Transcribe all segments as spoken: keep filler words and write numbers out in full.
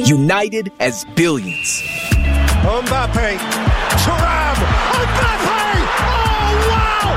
united as billions. Mbappe, Thuram, Mbappe! Oh, wow!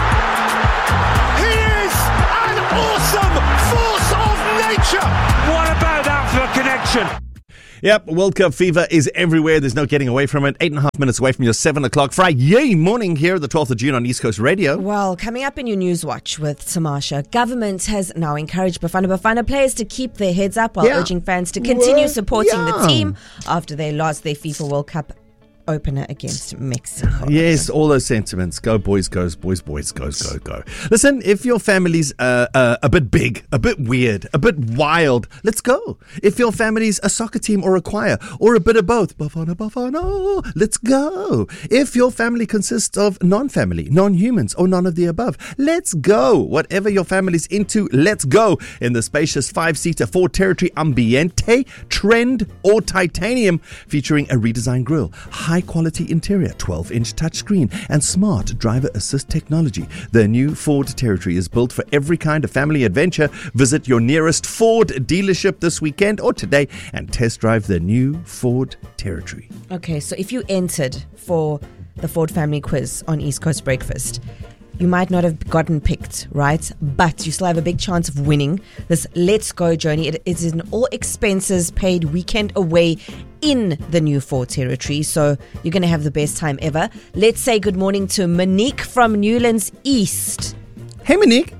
He is an awesome force of nature! What about that for a connection? Yep, World Cup fever is everywhere. There's no getting away from it. Eight and a half minutes away from your seven o'clock Friday morning here, the twelfth of June on East Coast Radio. Well, coming up in your News Watch with Samasha, government has now encouraged Bafana Bafana players to keep their heads up while Yeah. urging fans to continue Well, supporting yeah. the team after they lost their FIFA World Cup opener against Mexico. Yes, all those sentiments. Go boys, goes, boys, boys, goes, go, go. Listen, if your family's uh, uh, a bit big, a bit weird, a bit wild, let's go. If your family's a soccer team or a choir, or a bit of both, Bafana Bafana, let's go. If your family consists of non-family, non-humans, or none of the above, let's go. Whatever your family's into, let's go. In the spacious five-seater Ford Territory Ambiente, Trend, or Titanium, featuring a redesigned grille, high-quality interior, twelve-inch touchscreen, and smart driver assist technology. The new Ford Territory is built for every kind of family adventure. Visit your nearest Ford dealership this weekend or today and test drive the new Ford Territory. Okay, so if you entered for the Ford Family Quiz on East Coast Breakfast, you might not have gotten picked, right? But you still have a big chance of winning this Let's Go journey. It is an all expenses paid weekend away in the new Ford Territory. So you're going to have the best time ever. Let's say good morning to Monique from Newlands East. Hey, Monique.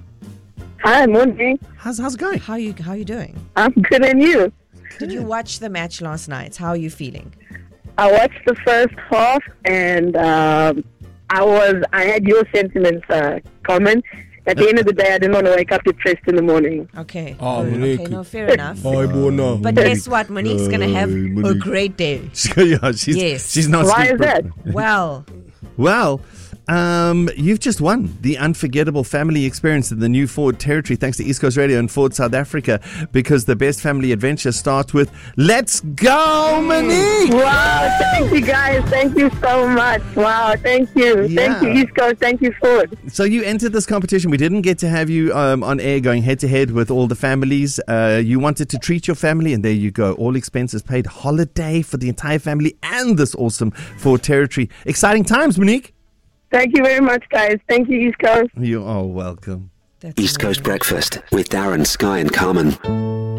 Hi, morning. How's, how's it going? How you how you doing? I'm good, and you? Did you watch the match last night? How are you feeling? I watched the first half, and um, I was I had your sentiments uh, common. At the end of the day, I didn't want to wake up depressed in the morning. Okay. Oh, Good. Monique. Okay, no, fair enough. Hi, Bona. But guess what? Monique's going to have a Monique. great day. yeah, she's, Yes. she's not Why sleep- is that? Well, Well, um, you've just won the unforgettable family experience in the new Ford Territory thanks to East Coast Radio and Ford South Africa, because the best family adventure starts with Let's Go, Monique! Wow, thank you guys. Thank you so much. Wow, thank you. Yeah. Thank you, East Coast. Thank you, Ford. So you entered this competition. We didn't get to have you um, on air going head-to-head with all the families. Uh, you wanted to treat your family, and there you go. All expenses paid. Holiday for the entire family and this awesome Ford Territory. Exciting times, Monique. Thank you very much, guys. Thank you, East Coast. You are welcome. that's East Coast amazing. Breakfast with Darren, Sky and Carmen.